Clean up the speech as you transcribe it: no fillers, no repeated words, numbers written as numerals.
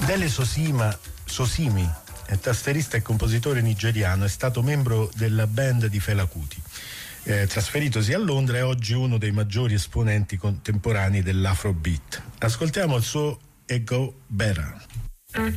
Dele Sosimi, tastierista e compositore nigeriano, è stato membro della band di Fela Kuti. Trasferitosi a Londra, è oggi uno dei maggiori esponenti contemporanei dell'Afrobeat. Ascoltiamo il suo E Go Better.